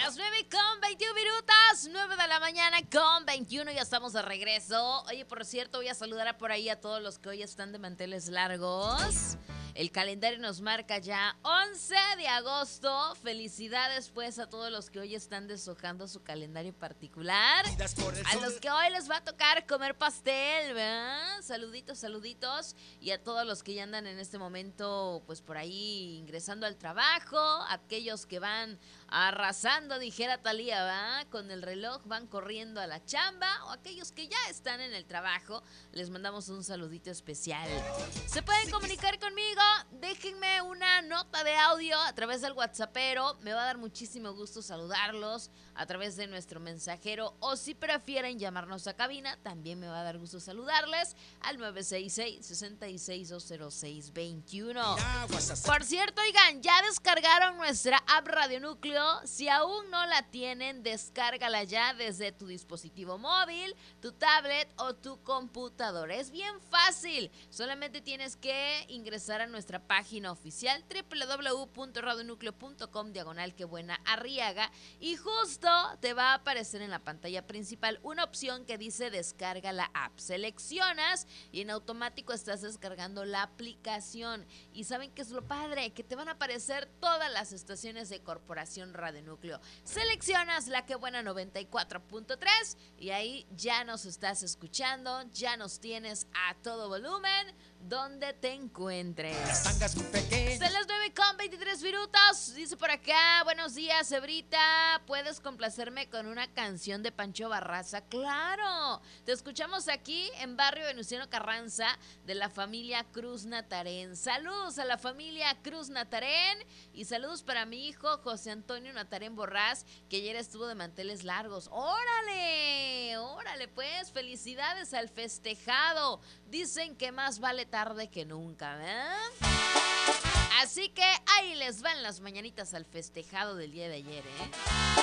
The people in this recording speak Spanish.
Las 9:21, 9 de la mañana con 21, ya estamos de regreso. Oye, por cierto, voy a saludar por ahí a todos los que hoy están de manteles largos. El calendario nos marca ya 11 de agosto. Felicidades pues a todos los que hoy están deshojando su calendario particular. A los que hoy les va a tocar comer pastel, ¿verdad? Saluditos, saluditos. Y a todos los que ya andan en este momento pues por ahí ingresando al trabajo. Aquellos que van arrasando, dijera Talía, ¿va? Con el reloj van corriendo a la chamba, o aquellos que ya están en el trabajo, les mandamos un saludito especial. Se pueden comunicar conmigo, déjenme una nota de audio a través del WhatsAppero, me va a dar muchísimo gusto saludarlos a través de nuestro mensajero, o si prefieren llamarnos a cabina, también me va a dar gusto saludarles al 966-66-206-21. Por cierto, oigan, ya descargaron nuestra app Radio Núcleo. Si aún no la tienen, descárgala ya desde tu dispositivo móvil, tu tablet o tu computadora. Es bien fácil, solamente tienes que ingresar a nuestra página oficial www.radionucleo.com/quebuenaarriaga y justo te va a aparecer en la pantalla principal una opción que dice descarga la app. Seleccionas y en automático estás descargando la aplicación. ¿Y saben qué es lo padre? Que te van a aparecer todas las estaciones de Corporación Radio Núcleo. Seleccionas la Que Buena 94.3 y ahí ya nos estás escuchando, ya nos tienes a todo volumen donde te encuentres. Son las 9:23 dice por acá, buenos días, Ebrita, ¿puedes complacerme con una canción de Pancho Barraza? Claro, te escuchamos aquí en Barrio Venustiano Carranza de la familia Cruz Natarén. Saludos a la familia Cruz Natarén y saludos para mi hijo José Antonio Natarén Borrás, que ayer estuvo de manteles largos. ¡Órale! ¡Órale pues! Felicidades al festejado. Dicen que más vale tarde que nunca, ¿verdad? Así que ahí les van las mañanitas al festejado del día de ayer, ¿eh?